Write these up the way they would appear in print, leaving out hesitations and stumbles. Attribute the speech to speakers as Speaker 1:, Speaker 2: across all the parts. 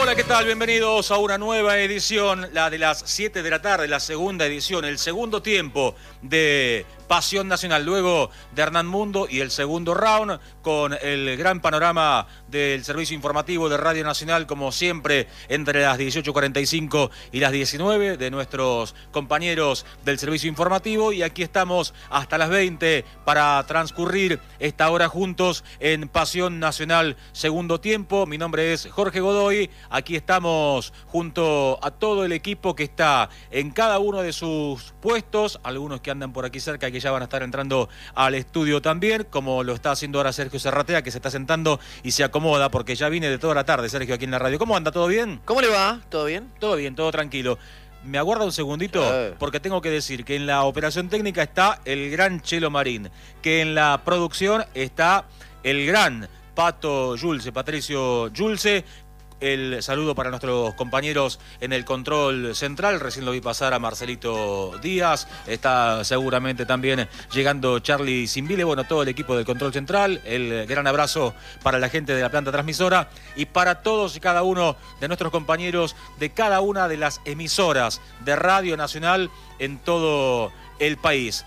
Speaker 1: Hola, ¿qué tal? Bienvenidos a una nueva edición, la de las 7 de la tarde, la segunda edición, el segundo tiempo de Pasión Nacional, luego de Hernán Mundo y el segundo round, con el gran panorama del servicio informativo de Radio Nacional, como siempre, entre las 18:45 y las 19, de nuestros compañeros del servicio informativo, y aquí estamos hasta las 20 para transcurrir esta hora juntos en Pasión Nacional, segundo tiempo. Mi nombre es Jorge Godoy, aquí estamos junto a todo el equipo que está en cada uno de sus puestos, algunos que andan por aquí cerca que ya van a estar entrando al estudio también, como lo está haciendo ahora Sergio Serratea, que se está sentando y se acomoda porque ya vine de toda la tarde, Sergio, aquí en la radio. ¿Cómo anda? ¿Todo bien?
Speaker 2: ¿Cómo le va? ¿Todo bien?
Speaker 1: Todo bien, todo tranquilo. Me aguarda un segundito, porque tengo que decir que en la operación técnica está el gran Chelo Marín, que en la producción está el gran Pato Yulce, Patricio Yulce. El saludo para nuestros compañeros en el control central. Recién lo vi pasar a Marcelito Díaz. Está seguramente también llegando Charlie Simbile. Bueno, todo el equipo del control central. El gran abrazo para la gente de la planta transmisora y para todos y cada uno de nuestros compañeros de cada una de las emisoras de Radio Nacional en todo el país.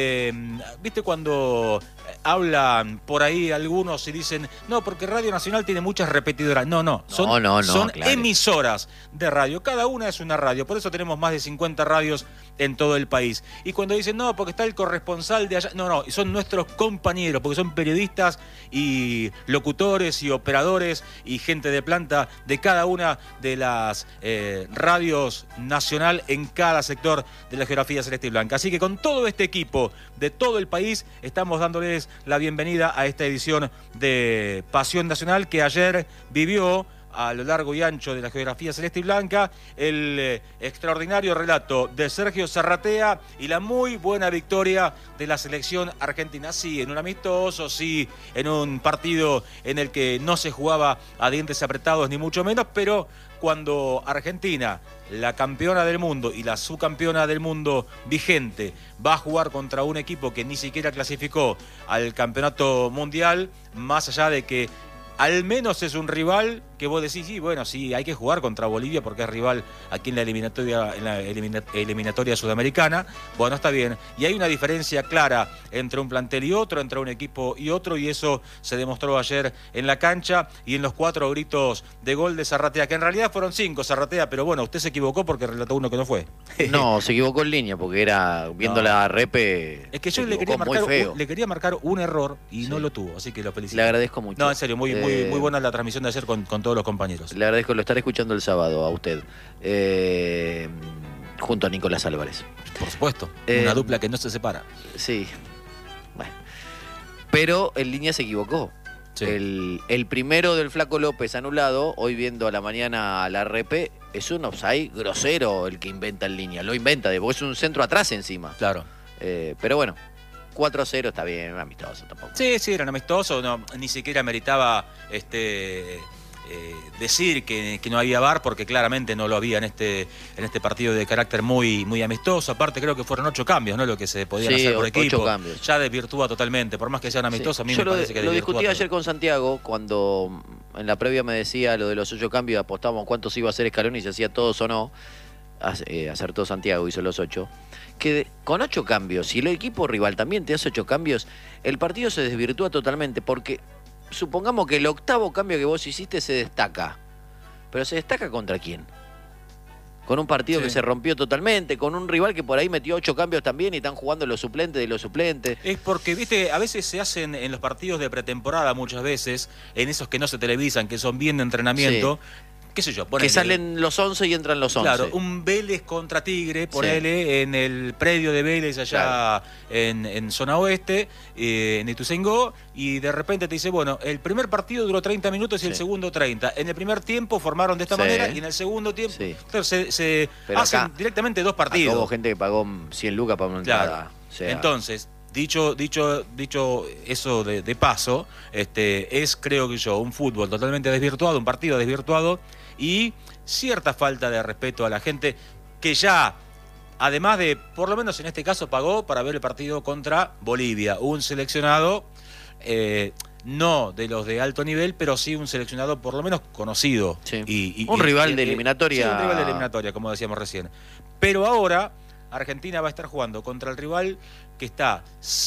Speaker 1: ¿Viste cuando hablan por ahí algunos y dicen, no, porque Radio Nacional tiene muchas repetidoras? No, son
Speaker 2: claro,
Speaker 1: emisoras de radio, cada una es una radio, por eso tenemos más de 50 radios en todo el país. Y cuando dicen, no, porque está el corresponsal de allá, no, son nuestros compañeros, porque son periodistas y locutores y operadores y gente de planta de cada una de las radios nacional en cada sector de la geografía celeste y blanca. Así que con todo este equipo de todo el país estamos dándoles la bienvenida a esta edición de Pasión Nacional, que ayer vivió a lo largo y ancho de la geografía celeste y blanca el extraordinario relato de Sergio Serratea y la muy buena victoria de la selección argentina. Sí, en un amistoso, sí, en un partido en el que no se jugaba a dientes apretados ni mucho menos, pero cuando Argentina, la campeona del mundo y la subcampeona del mundo vigente, va a jugar contra un equipo que ni siquiera clasificó al campeonato mundial, más allá de que al menos es un rival que vos decís, sí, bueno, sí, hay que jugar contra Bolivia porque es rival aquí en la eliminatoria sudamericana. Bueno, está bien. Y hay una diferencia clara entre un plantel y otro, entre un equipo y otro, y eso se demostró ayer en la cancha y en los 4 gritos de gol de Serratea, que en realidad fueron 5, Serratea, pero bueno, usted se equivocó porque relató uno que no fue.
Speaker 2: No, se equivocó en línea porque era viendo la repe.
Speaker 1: Es que yo le quería marcar un error y no lo tuvo, así que lo felicito.
Speaker 2: Le agradezco mucho.
Speaker 1: No, en serio, muy buena la transmisión de ayer con todos los compañeros.
Speaker 2: Le agradezco, lo estaré escuchando el sábado a usted, junto a Nicolás Álvarez.
Speaker 1: Por supuesto, una dupla que no se separa.
Speaker 2: Sí, bueno. Pero en línea se equivocó. Sí. El primero del Flaco López anulado, hoy viendo a la mañana la repe, es un offside grosero el que inventa en línea. Lo inventa, porque es un centro atrás encima.
Speaker 1: Claro.
Speaker 2: Pero bueno, 4-0 está bien, un amistoso tampoco.
Speaker 1: Sí, era un amistoso, no, ni siquiera meritaba decir que no había VAR, porque claramente no lo había en este partido de carácter muy amistoso. Aparte creo que fueron 8 cambios, ¿no? Lo que se podían hacer por equipo.
Speaker 2: 8 cambios.
Speaker 1: Ya desvirtúa totalmente, por más que sean amistosos, a mí me parece que
Speaker 2: lo discutí ayer con Santiago, cuando en la previa me decía lo de los 8 cambios, apostábamos cuántos iba a hacer Scaloni y si hacía todos o no. Acertó Santiago, hizo los 8. Que con 8 cambios, si el equipo rival también te hace 8 cambios, el partido se desvirtúa totalmente, porque supongamos que el 8º cambio que vos hiciste se destaca. ¿Pero se destaca contra quién? Con un partido que se rompió totalmente, con un rival que por ahí metió 8 cambios también y están jugando los suplentes de los suplentes.
Speaker 1: Es porque, viste, a veces se hacen en los partidos de pretemporada, muchas veces, en esos que no se televisan, que son bien de entrenamiento. Sí. Qué sé yo,
Speaker 2: que salen los 11 y entran los 11.
Speaker 1: Claro, un Vélez contra Tigre, ponele, en el predio de Vélez allá en zona oeste, en Ituzaingó, y de repente te dice, bueno, el primer partido duró 30 minutos y el segundo 30. En el primer tiempo formaron de esta manera y en el segundo tiempo se hacen directamente 2 partidos.
Speaker 2: Hubo gente que pagó 100 lucas para una entrada.
Speaker 1: Claro. O sea, entonces, dicho eso de paso, es, creo que yo, un fútbol totalmente desvirtuado, un partido desvirtuado y cierta falta de respeto a la gente que ya, además de, por lo menos en este caso, pagó para ver el partido contra Bolivia. Un seleccionado no de los de alto nivel, pero sí un seleccionado por lo menos conocido.
Speaker 2: Sí. Un rival de eliminatoria.
Speaker 1: Sí, un rival de eliminatoria, como decíamos recién. Pero ahora Argentina va a estar jugando contra el rival que está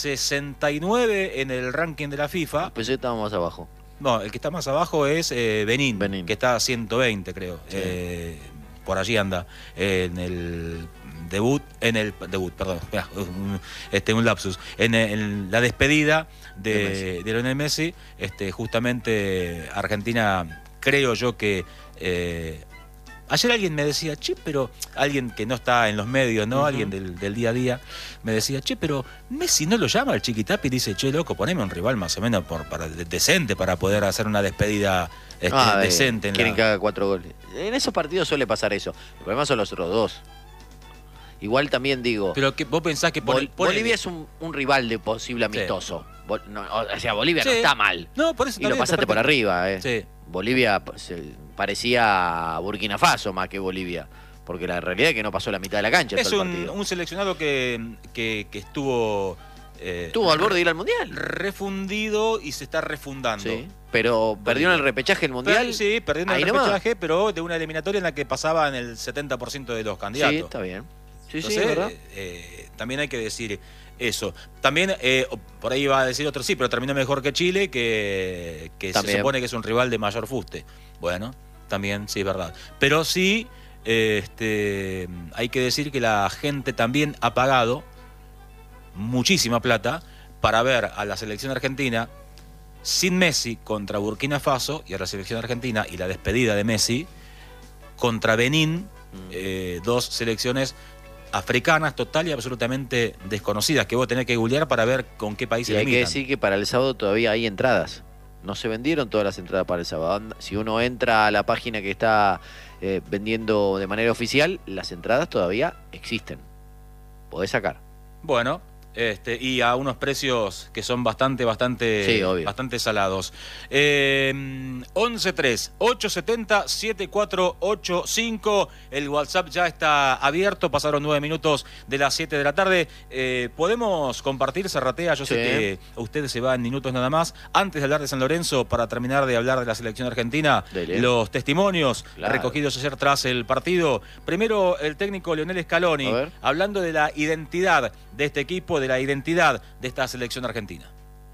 Speaker 1: 69 en el ranking de la FIFA.
Speaker 2: Pensé que estábamos más abajo.
Speaker 1: No, el que está más abajo es Benín, que está a 120, creo.
Speaker 2: Sí.
Speaker 1: Por allí anda. En el debut, perdón, un lapsus. En la despedida de Lionel Messi, justamente Argentina, creo yo que... ayer alguien me decía, che, pero alguien que no está en los medios, ¿no? Alguien del día a día, me decía, che, pero Messi no lo llama al Chiquitapia y dice, che, loco, poneme un rival más o menos decente para poder hacer una despedida decente.
Speaker 2: Quieren que haga 4 goles. En esos partidos suele pasar eso. El problema son los otros dos. Igual también digo...
Speaker 1: Pero que vos pensás que...
Speaker 2: Bolivia es un rival de posible amistoso. Sí. O sea, Bolivia no está mal.
Speaker 1: No, por eso
Speaker 2: y lo pasaste por arriba,
Speaker 1: Sí.
Speaker 2: Bolivia parecía Burkina Faso más que Bolivia, porque la realidad es que no pasó la mitad de la cancha.
Speaker 1: Es un seleccionado que estuvo...
Speaker 2: estuvo al borde de ir al Mundial.
Speaker 1: Refundido y se está refundando.
Speaker 2: Sí, pero perdió en el repechaje el Mundial.
Speaker 1: Sí, perdió en el repechaje, pero de una eliminatoria en la que pasaban el 70% de los candidatos.
Speaker 2: Sí, está bien. Sí,
Speaker 1: entonces,
Speaker 2: sí, ¿verdad?
Speaker 1: También hay que decir eso. También, por ahí va a decir otro, sí, pero terminó mejor que Chile, que se supone que es un rival de mayor fuste. Bueno, también, sí, es verdad. Pero sí, hay que decir que la gente también ha pagado muchísima plata para ver a la selección argentina sin Messi contra Burkina Faso y a la selección argentina y la despedida de Messi contra Benín, dos selecciones africanas total y absolutamente desconocidas, que vos tenés que googlear para ver con qué países
Speaker 2: limitan. Hay que decir que para el sábado todavía hay entradas. No se vendieron todas las entradas para el sábado. Si uno entra a la página que está vendiendo de manera oficial, las entradas todavía existen. Podés sacar.
Speaker 1: Bueno, y a unos precios que son bastante salados. 11-3-870-7485. El WhatsApp ya está abierto. Pasaron 9 minutos de las 7 de la tarde. ¿Podemos compartir, Zarratea? Yo sé que usted se va en minutos nada más. Antes de hablar de San Lorenzo, para terminar de hablar de la selección argentina, los testimonios recogidos ayer tras el partido. Primero, el técnico Lionel Scaloni, hablando de la identidad de este equipo, de la identidad de esta selección argentina.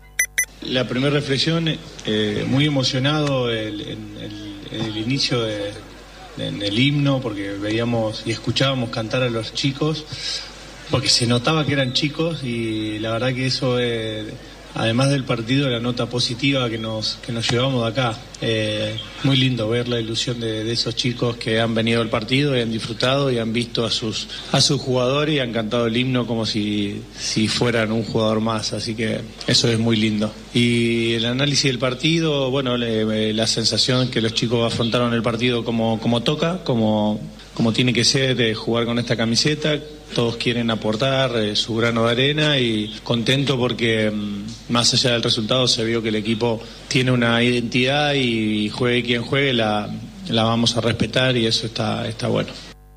Speaker 3: La primera reflexión, muy emocionado en el inicio en el himno, porque veíamos y escuchábamos cantar a los chicos, porque se notaba que eran chicos, y la verdad que eso, además del partido, la nota positiva que nos llevamos de acá. Muy lindo ver la ilusión de esos chicos que han venido al partido y han disfrutado y han visto a sus jugadores y han cantado el himno como si fueran un jugador más, así que eso es muy lindo. Y el análisis del partido, bueno, la sensación que los chicos afrontaron el partido como toca, como tiene que ser, jugar con esta camiseta. Todos quieren aportar su grano de arena, y contento porque más allá del resultado se vio que el equipo tiene una identidad, y juegue quien juegue la vamos a respetar, y eso está bueno.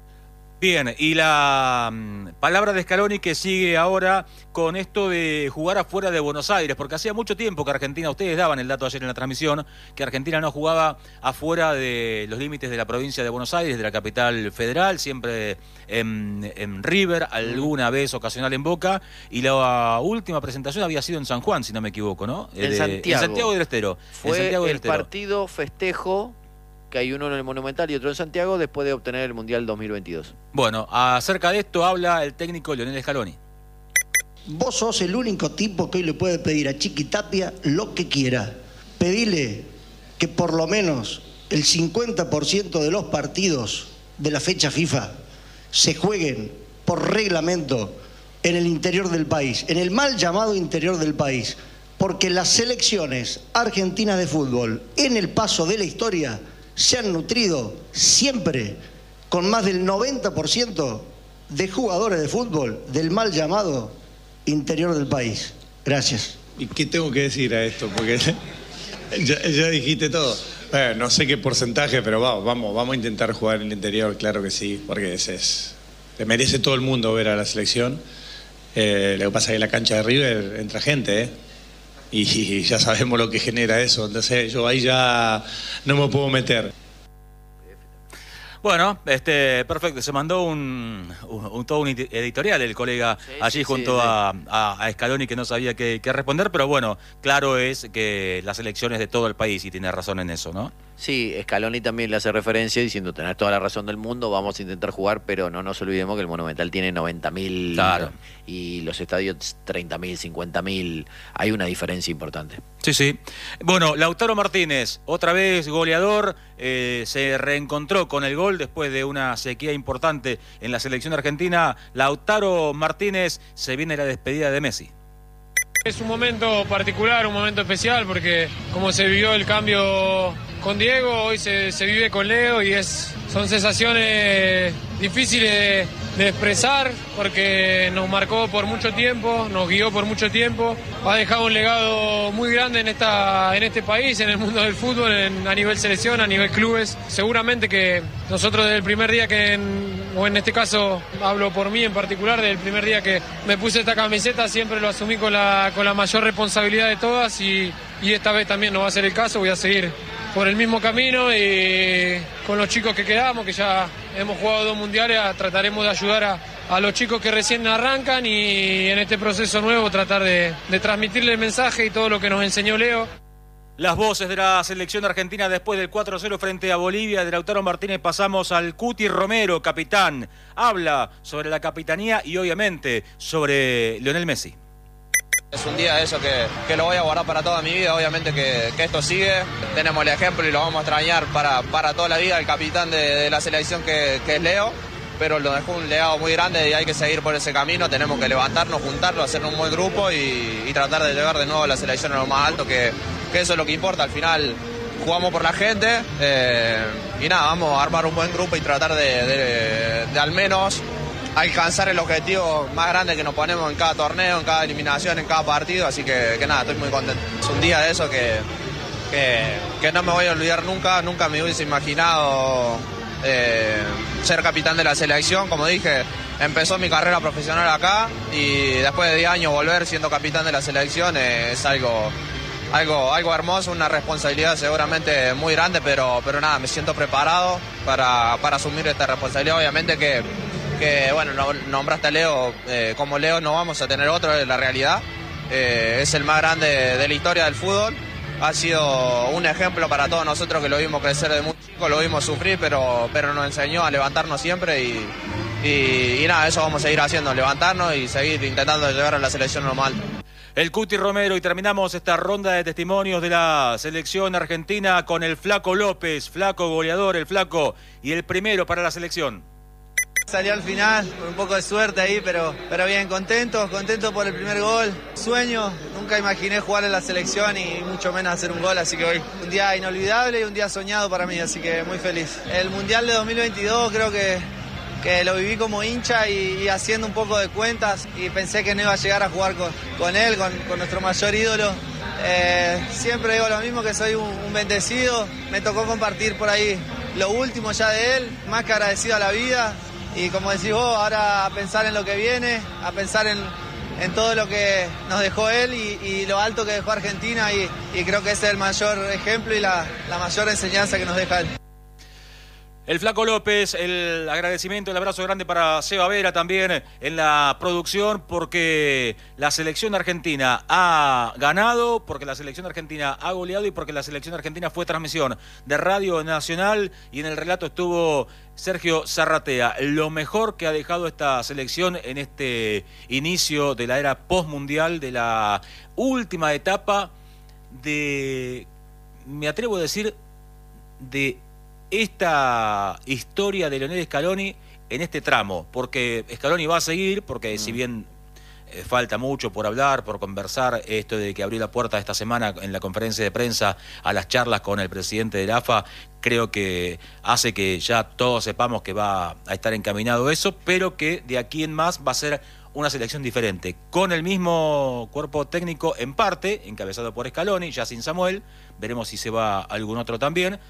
Speaker 1: Bien, y la palabra de Scaloni que sigue ahora con esto de jugar afuera de Buenos Aires, porque hacía mucho tiempo que Argentina, ustedes daban el dato ayer en la transmisión, que Argentina no jugaba afuera de los límites de la provincia de Buenos Aires, de la capital federal, siempre en River, alguna vez ocasional en Boca, y la última presentación había sido en San Juan, si no me equivoco, ¿no?
Speaker 2: En Santiago.
Speaker 1: En Santiago del Estero.
Speaker 2: Fue el partido festejo, que hay uno en el Monumental y otro en Santiago, después de obtener el Mundial 2022.
Speaker 1: Bueno, acerca de esto habla el técnico Lionel Scaloni.
Speaker 4: Vos sos el único tipo que hoy le puede pedir a Chiquitapia lo que quiera. Pedile que por lo menos el 50% de los partidos de la fecha FIFA se jueguen por reglamento en el interior del país, en el mal llamado interior del país, porque las selecciones argentinas de fútbol en el paso de la historia se han nutrido siempre con más del 90% de jugadores de fútbol del mal llamado interior del país. Gracias.
Speaker 3: ¿Y qué tengo que decir a esto? Porque ya dijiste todo. Bueno, no sé qué porcentaje, pero vamos a intentar jugar en el interior, claro que sí, porque le merece todo el mundo ver a la selección. Lo que pasa es que en la cancha de River entra gente, y ya sabemos lo que genera eso, entonces yo ahí ya no me puedo meter.
Speaker 1: Bueno, perfecto. Se mandó todo un editorial el colega allí junto a Scaloni, que no sabía qué responder, pero bueno, claro es que la selección es de todo el país y tiene razón en eso, ¿no?
Speaker 2: Sí, Scaloni también le hace referencia diciendo, tenés toda la razón del mundo, vamos a intentar jugar, pero no nos olvidemos que el Monumental tiene 90.000
Speaker 1: claro,
Speaker 2: y los estadios 30.000, 50.000. Hay una diferencia importante.
Speaker 1: Sí, sí. Bueno, Lautaro Martínez, otra vez goleador, se reencontró con el gol después de una sequía importante en la selección argentina. Lautaro Martínez, se viene la despedida de Messi.
Speaker 5: Es un momento particular, un momento especial, porque como se vivió el cambio con Diego, hoy se vive con Leo y son sensaciones difíciles de expresar, porque nos marcó por mucho tiempo, nos guió por mucho tiempo, ha dejado un legado muy grande en este país, en el mundo del fútbol, a nivel selección, a nivel clubes. Seguramente que nosotros desde el primer día o en este caso hablo por mí en particular, desde el primer día que me puse esta camiseta siempre lo asumí con la mayor responsabilidad de todas y esta vez también no va a ser el caso, voy a seguir por el mismo camino y con los chicos que quedamos, que ya hemos jugado 2 mundiales, trataremos de ayudar a los chicos que recién arrancan y en este proceso nuevo tratar de transmitirle el mensaje y todo lo que nos enseñó Leo.
Speaker 1: Las voces de la selección argentina después del 4-0 frente a Bolivia. De Lautaro Martínez pasamos al Cuti Romero, capitán. Habla sobre la capitanía y obviamente sobre Lionel Messi.
Speaker 6: Es un día de eso que lo voy a guardar para toda mi vida, obviamente que esto sigue. Tenemos el ejemplo y lo vamos a extrañar para toda la vida, el capitán de la selección que es Leo, pero lo dejó un legado muy grande y hay que seguir por ese camino. Tenemos que levantarnos, juntarnos, hacer un buen grupo y tratar de llegar de nuevo a la selección a lo más alto, que eso es lo que importa. Al final jugamos por la gente y nada, vamos a armar un buen grupo y tratar de al menos alcanzar el objetivo más grande que nos ponemos en cada torneo, en cada eliminación, en cada partido, así que nada, estoy muy contento. Es un día de eso que no me voy a olvidar nunca me hubiese imaginado ser capitán de la selección. Como dije, empezó mi carrera profesional acá y después de 10 años volver siendo capitán de la selección es algo hermoso, una responsabilidad seguramente muy grande, pero nada, me siento preparado para asumir esta responsabilidad. Obviamente que bueno, nombraste a Leo, como Leo no vamos a tener otro, es la realidad. Es el más grande de la historia del fútbol. Ha sido un ejemplo para todos nosotros que lo vimos crecer de muy chico, lo vimos sufrir, pero nos enseñó a levantarnos siempre y nada, eso vamos a seguir haciendo, levantarnos y seguir intentando llegar a la selección normal.
Speaker 1: El Cuti Romero, y terminamos esta ronda de testimonios de la selección argentina con el Flaco López, flaco goleador, el flaco, y el primero para la selección.
Speaker 7: Salió al final, con un poco de suerte ahí, pero bien, contento por el primer gol. Sueño, nunca imaginé jugar en la selección y mucho menos hacer un gol, así que hoy un día inolvidable y un día soñado para mí, así que muy feliz. El Mundial de 2022 creo que lo viví como hincha y haciendo un poco de cuentas y pensé que no iba a llegar a jugar con él, con nuestro mayor ídolo. Siempre digo lo mismo, que soy un bendecido, me tocó compartir por ahí lo último ya de él, más que agradecido a la vida. Y como decís vos, ahora a pensar en lo que viene, a pensar en todo lo que nos dejó él y lo alto que dejó Argentina y creo que ese es el mayor ejemplo y la mayor enseñanza que nos deja él.
Speaker 1: El Flaco López, el agradecimiento, el abrazo grande para Seba Vera también en la producción, porque la selección argentina ha ganado, porque la selección argentina ha goleado y porque la selección argentina fue transmisión de Radio Nacional y en el relato estuvo Sergio Zarratea. Lo mejor que ha dejado esta selección en este inicio de la era postmundial, de la última etapa de, me atrevo a decir, de esta historia de Lionel Scaloni en este tramo, porque Scaloni va a seguir, porque si bien falta mucho por hablar, por conversar, esto de que abrió la puerta esta semana en la conferencia de prensa a las charlas con el presidente de la AFA, creo que hace que ya todos sepamos que va a estar encaminado eso, pero que de aquí en más va a ser una selección diferente, con el mismo cuerpo técnico en parte, encabezado por Scaloni, ya sin Samuel, veremos si se va algún otro también,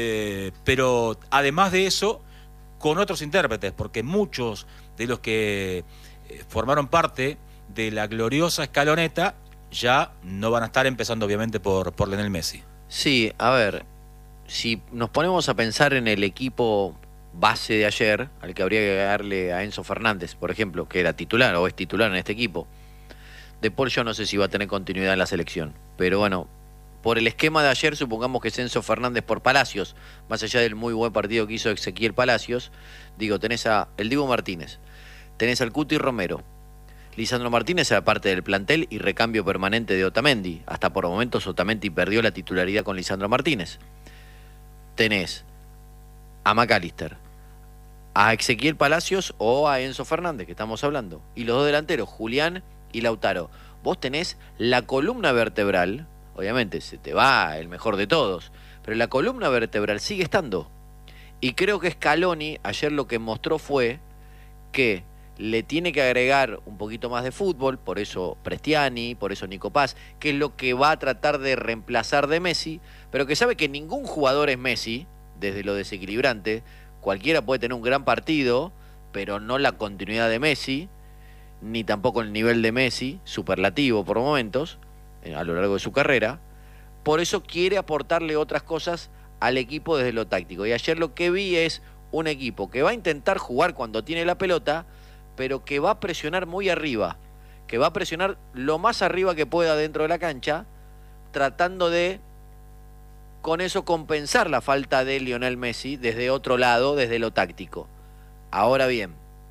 Speaker 1: pero además de eso, con otros intérpretes, porque muchos de los que formaron parte de la gloriosa escaloneta ya no van a estar empezando obviamente por Lionel Messi.
Speaker 2: Sí, a ver, si nos ponemos a pensar en el equipo base de ayer, al que habría que darle a Enzo Fernández, por ejemplo, que era titular o es titular en este equipo, De Paul yo no sé si va a tener continuidad en la selección, pero bueno, por el esquema de ayer supongamos que es Enzo Fernández por Palacios, más allá del muy buen partido que hizo Ezequiel Palacios, digo, tenés a el Dibu Martínez, tenés al Cuti Romero, Lisandro Martínez era parte del plantel y recambio permanente de Otamendi, hasta por momentos Otamendi perdió la titularidad con Lisandro Martínez. Tenés a McAllister, a Ezequiel Palacios o a Enzo Fernández, que estamos hablando, y los dos delanteros, Julián y Lautaro. Vos tenés la columna vertebral, obviamente se te va el mejor de todos, pero la columna vertebral sigue estando. Y creo que Scaloni ayer lo que mostró fue que le tiene que agregar un poquito más de fútbol, por eso Prestiani, por eso Nico Paz, que es lo que va a tratar de reemplazar de Messi, pero que sabe que ningún jugador es Messi, desde lo desequilibrante. Cualquiera puede tener un gran partido, pero no la continuidad de Messi, ni tampoco el nivel de Messi, superlativo por momentos, a lo largo de su carrera. Por eso quiere aportarle otras cosas al equipo desde lo táctico. Y ayer lo que vi es un equipo que va a intentar jugar cuando tiene la pelota, pero que va a presionar muy arriba, que va a presionar lo más arriba que pueda dentro de la cancha, tratando de con eso compensar la falta de Lionel Messi desde otro lado, desde lo táctico. Ahora bien,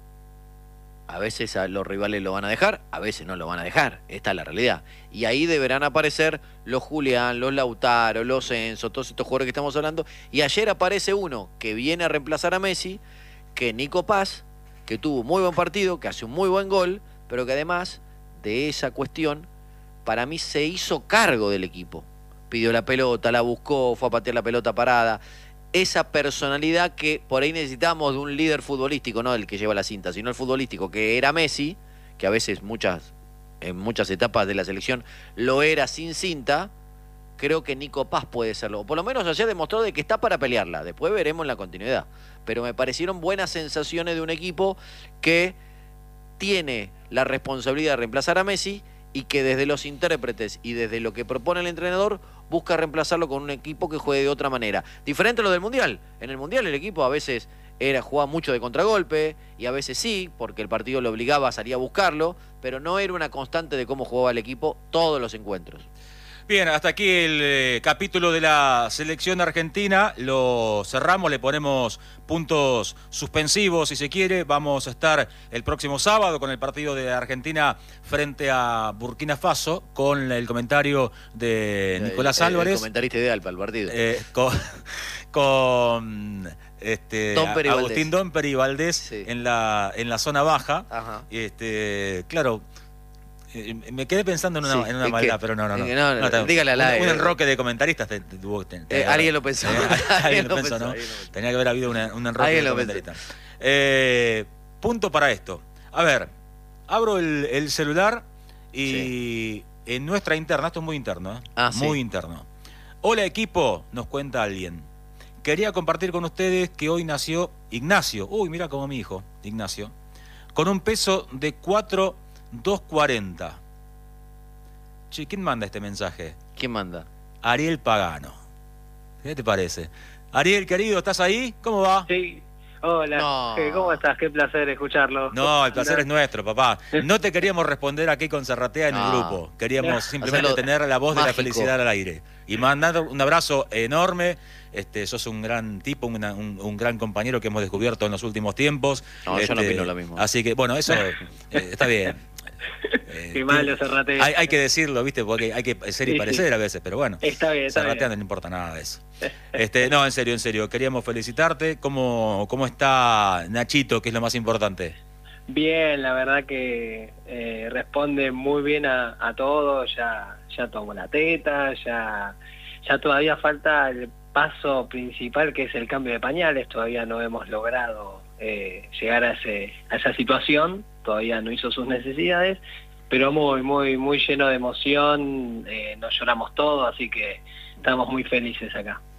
Speaker 2: a veces a los rivales lo van a dejar, a veces no lo van a dejar, esta es la realidad. Y ahí deberán aparecer los Julián, los Lautaro, los Enzo, todos estos jugadores que estamos hablando. Y ayer aparece uno que viene a reemplazar a Messi, que Nico Paz, que tuvo un muy buen partido, que hace un muy buen gol, pero que además de esa cuestión, para mí se hizo cargo del equipo. Pidió la pelota, la buscó, fue a patear la pelota parada. Esa personalidad que por ahí necesitamos de un líder futbolístico, no el que lleva la cinta, sino el futbolístico, que era Messi, que a veces en muchas etapas de la selección lo era sin cinta. Creo que Nico Paz puede serlo. Por lo menos ayer demostró de que está para pelearla. Después veremos la continuidad. Pero me parecieron buenas sensaciones de un equipo que tiene la responsabilidad de reemplazar a Messi y que desde los intérpretes y desde lo que propone el entrenador busca reemplazarlo con un equipo que juegue de otra manera. Diferente a lo del Mundial. En el Mundial el equipo a veces jugaba mucho de contragolpe y a veces sí, porque el partido lo obligaba a salir a buscarlo, pero no era una constante de cómo jugaba el equipo todos los encuentros.
Speaker 1: Bien, hasta aquí el capítulo de la selección argentina. Lo cerramos, le ponemos puntos suspensivos si se quiere. Vamos a estar el próximo sábado con el partido de Argentina frente a Burkina Faso, con el comentario de Nicolás Álvarez.
Speaker 2: El comentarista ideal para el partido.
Speaker 1: Con Agustín Domper y Valdés, sí, en la zona baja.
Speaker 2: Ajá.
Speaker 1: Claro. Me quedé pensando en una maldad, pero no.
Speaker 2: Dígale al aire.
Speaker 1: Un enroque de comentaristas.
Speaker 2: Alguien lo pensó.
Speaker 1: Alguien lo pensó, ¿no? Tenía que haber habido un enroque de comentaristas. Punto para esto. A ver, abro el celular y sí, en nuestra interna, esto es muy interno, muy interno. Hola equipo, nos cuenta alguien. Quería compartir con ustedes que hoy nació Ignacio. Uy, mira como mi hijo, Ignacio. Con un peso de 4,240. Che, ¿quién manda este mensaje?
Speaker 2: ¿Quién manda?
Speaker 1: Ariel Pagano. ¿Qué te parece? Ariel, querido, ¿estás ahí? ¿Cómo va?
Speaker 8: Sí. Hola. No. ¿Cómo estás? Qué placer escucharlo.
Speaker 1: No, el placer es nuestro, papá. No te queríamos responder aquí con Serratea en el grupo. Queríamos simplemente tener la voz mágico de la felicidad al aire. Y mandar un abrazo enorme. Sos un gran tipo, un gran compañero que hemos descubierto en los últimos tiempos.
Speaker 2: No, yo no opino lo mismo.
Speaker 1: Así que, bueno, eso está bien.
Speaker 8: Qué malo Serratea.
Speaker 1: Hay que decirlo, ¿viste? Porque hay que ser y parecer a veces, pero bueno.
Speaker 8: Está bien,
Speaker 1: Serratea no le importa nada de eso. No, en serio. Queríamos felicitarte. ¿Cómo está Nachito, que es lo más importante?
Speaker 8: Bien, la verdad que responde muy bien a todo. Ya tomó la teta, ya todavía falta el paso principal, que es el cambio de pañales. Todavía no hemos logrado llegar a esa situación. Todavía no hizo sus necesidades, pero muy lleno de emoción. Nos lloramos todos, así que estamos muy felices acá.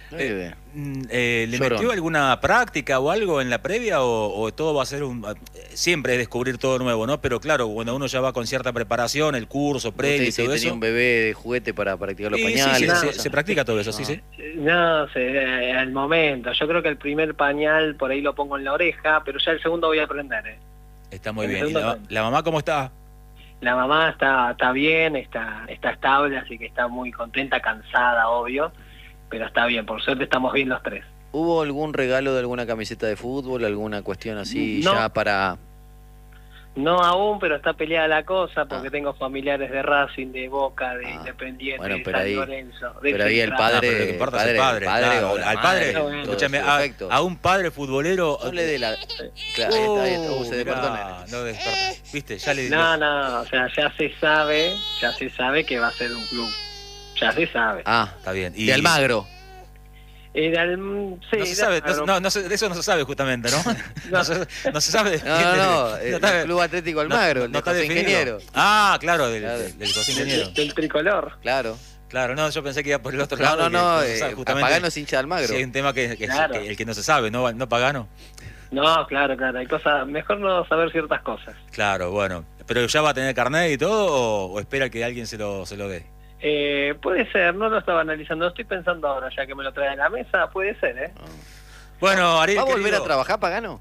Speaker 1: ¿Le metió alguna práctica o algo en la previa o todo va a ser siempre es descubrir todo nuevo, ¿no? Pero claro, cuando uno ya va con cierta preparación, el curso previo y todo eso.
Speaker 2: Tenía un bebé de juguete para practicar los pañales.
Speaker 1: Sí, se practica todo eso, sí.
Speaker 8: No sé, al momento. Yo creo que el primer pañal por ahí lo pongo en la oreja, pero ya el segundo voy a aprender.
Speaker 1: Está muy bien. ¿Y la mamá cómo está?
Speaker 8: La mamá está bien, está estable, así que está muy contenta, cansada, obvio, pero está bien, por suerte estamos bien los tres.
Speaker 2: ¿Hubo algún regalo de alguna camiseta de fútbol, alguna cuestión así
Speaker 8: No.
Speaker 2: ya para...?
Speaker 8: No aún, pero está peleada la cosa porque tengo familiares de Racing, de Boca, de Independiente,
Speaker 2: bueno,
Speaker 8: de
Speaker 2: pero
Speaker 8: San
Speaker 2: ahí,
Speaker 8: Lorenzo.
Speaker 2: Pero ahí el padre...
Speaker 1: Pero lo que importa es el padre. Claro,
Speaker 2: o la
Speaker 1: al
Speaker 2: madre,
Speaker 1: padre, escúchame, a un padre futbolero...
Speaker 2: No le dé la... Claro, se despertó.
Speaker 1: No despertó. ¿Viste? Ya le...
Speaker 8: No, o sea, ya se sabe que va a ser un club. Ya se sabe.
Speaker 2: Ah,
Speaker 1: está bien.
Speaker 2: Y de Almagro.
Speaker 8: Sí,
Speaker 1: no se sabe, de eso no se sabe justamente, ¿no? No se sabe.
Speaker 2: El Club Atlético Almagro,
Speaker 1: no está definido.
Speaker 2: Ingeniero.
Speaker 1: Ah, claro, del José Ingeniero.
Speaker 8: Del tricolor.
Speaker 2: Claro,
Speaker 1: no, yo pensé que iba por el otro lado.
Speaker 2: Pagano es hincha de Almagro.
Speaker 1: Sí, hay un tema que el que no se sabe, ¿no Pagano?
Speaker 8: No, claro, hay cosas, mejor no saber ciertas cosas.
Speaker 1: Claro, bueno. ¿Pero ya va a tener carnet y todo o espera que alguien se lo dé?
Speaker 8: Puede ser, no lo estaba analizando, estoy pensando ahora, ya que me lo trae a la mesa, puede ser,
Speaker 1: Bueno, Ariel,
Speaker 2: ¿va a volver a trabajar, Pagano?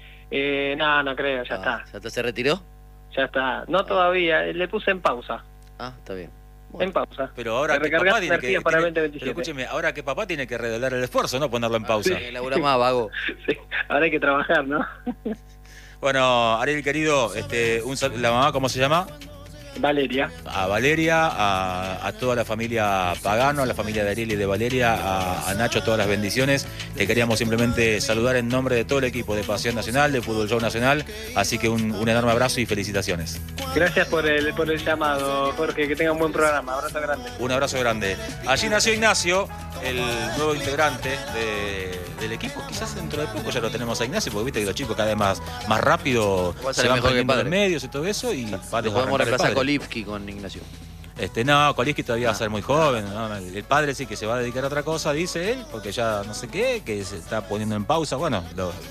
Speaker 8: No creo, ya está.
Speaker 2: ¿Ya se retiró?
Speaker 8: Ya está, no todavía, le puse en pausa.
Speaker 2: Ah, está bien.
Speaker 8: Bueno. En pausa.
Speaker 1: Pero ahora que papá tiene que...
Speaker 8: para 2027.
Speaker 1: Pero escúcheme, ahora que papá tiene que redoblar el esfuerzo, ¿no? Ponerlo en pausa.
Speaker 2: Sí, labura más, vago.
Speaker 8: Sí, ahora hay que trabajar, ¿no?
Speaker 1: Bueno, Ariel, querido, ¿la mamá cómo se llama?
Speaker 8: Valeria.
Speaker 1: A Valeria, a toda la familia Pagano, a la familia de Ariel y de Valeria, a Nacho, todas las bendiciones. Te queríamos simplemente saludar en nombre de todo el equipo de Pasión Nacional, de Fútbol Show Nacional, así que un enorme abrazo y felicitaciones.
Speaker 8: Gracias por el llamado, Jorge, que tenga un buen programa. Abrazo grande.
Speaker 1: Un abrazo grande. Allí nació Ignacio, el nuevo integrante del equipo. Quizás dentro de poco ya lo tenemos a Ignacio, porque viste que los chicos cada vez más rápido se van poniendo en medios y todo eso, y va a
Speaker 2: podemos reemplazar Kolipski con Ignacio.
Speaker 1: No, Kolipski todavía va a ser muy joven, ¿no? El padre sí que se va a dedicar a otra cosa, dice él, porque ya no sé qué, que se está poniendo en pausa. Bueno,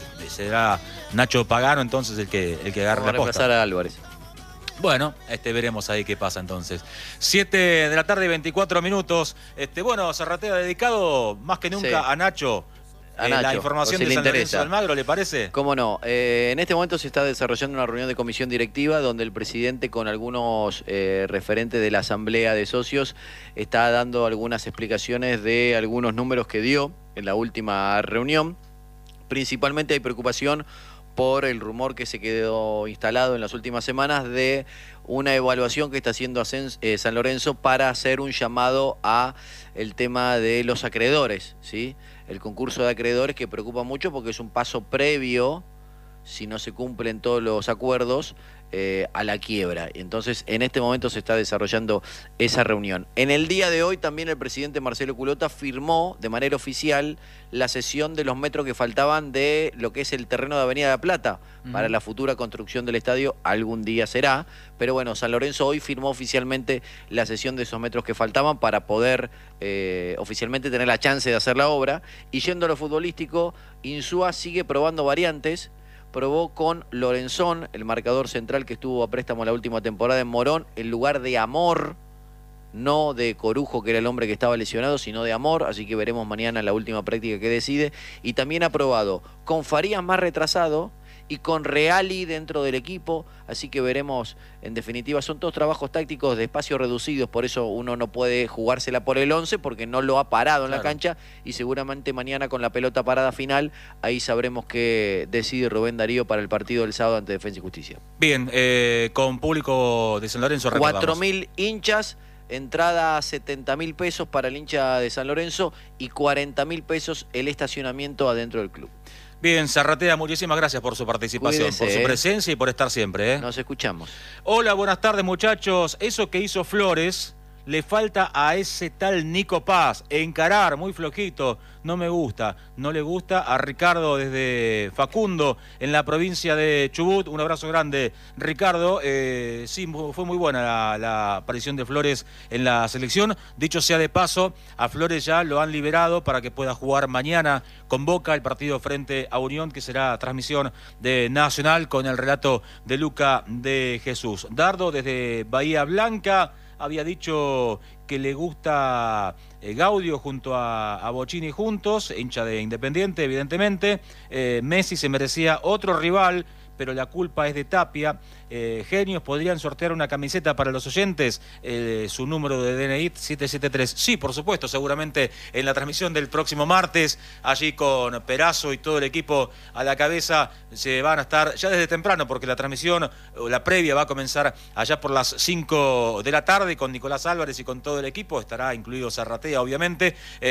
Speaker 1: será Nacho Pagano entonces el que agarre la posta.
Speaker 2: Reemplazar a Álvarez.
Speaker 1: Bueno, veremos ahí qué pasa entonces. 7 de la tarde y 24 minutos. Bueno, Zarratea dedicado más que nunca a Nacho. La información de San Lorenzo de Almagro, ¿le parece?
Speaker 2: Cómo no. En este momento se está desarrollando una reunión de comisión directiva donde el presidente con algunos referentes de la asamblea de socios está dando algunas explicaciones de algunos números que dio en la última reunión. Principalmente hay preocupación por el rumor que se quedó instalado en las últimas semanas de una evaluación que está haciendo San Lorenzo para hacer un llamado a el tema de los acreedores, ¿sí? El concurso de acreedores que preocupa mucho porque es un paso previo, si no se cumplen todos los acuerdos, a la quiebra. Entonces, en este momento se está desarrollando esa reunión. En el día de hoy también el presidente Marcelo Culota firmó de manera oficial la cesión de los metros que faltaban de lo que es el terreno de Avenida de la Plata para la futura construcción del estadio. Algún día será, pero bueno, San Lorenzo hoy firmó oficialmente la cesión de esos metros que faltaban para poder oficialmente tener la chance de hacer la obra. Y yendo a lo futbolístico, Insúa sigue probando variantes. Probó con Lorenzón, el marcador central que estuvo a préstamo la última temporada en Morón, en lugar de Amor, no de Corujo, que era el hombre que estaba lesionado, sino de Amor, así que veremos mañana la última práctica que decide. Y también ha probado con Farías más retrasado y con Reali dentro del equipo, así que veremos, en definitiva, son todos trabajos tácticos de espacios reducidos, por eso uno no puede jugársela por el 11, porque no lo ha parado en la cancha, y seguramente mañana con la pelota parada final, ahí sabremos qué decide Rubén Darío para el partido del sábado ante Defensa y Justicia.
Speaker 1: Bien, con público de San Lorenzo,
Speaker 2: 4.000 hinchas, entrada a 70.000 pesos para el hincha de San Lorenzo y 40.000 pesos el estacionamiento adentro del club.
Speaker 1: Bien, Zarratea, muchísimas gracias por su participación,
Speaker 2: Cuídese,
Speaker 1: por su presencia y por estar siempre.
Speaker 2: Nos escuchamos.
Speaker 1: Hola, buenas tardes, muchachos. Eso que hizo Flores le falta a ese tal Nico Paz encarar, muy flojito, no me gusta, no le gusta. A Ricardo desde Facundo en la provincia de Chubut, un abrazo grande Ricardo. Sí, fue muy buena la aparición de Flores en la selección. Dicho sea de paso, a Flores ya lo han liberado para que pueda jugar mañana con Boca el partido frente a Unión, que será transmisión de Nacional con el relato de Luca de Jesús. Dardo desde Bahía Blanca había dicho que le gusta Gaudio junto a Bocini juntos, hincha de Independiente evidentemente. Messi se merecía otro rival, pero la culpa es de Tapia. Genios, ¿podrían sortear una camiseta para los oyentes? Su número de DNI 773. Sí, por supuesto, seguramente en la transmisión del próximo martes, allí con Perazo y todo el equipo a la cabeza, se van a estar ya desde temprano, porque la transmisión, la previa, va a comenzar allá por las 5 de la tarde con Nicolás Álvarez y con todo el equipo. Estará incluido Zarratea, obviamente.